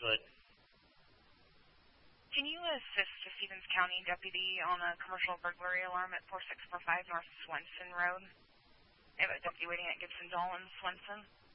Bigfoot. Can you assist a Stevens County deputy on a commercial burglary alarm at 4645 North Swenson Road? I have a deputy waiting at Gibson Doll in Swenson.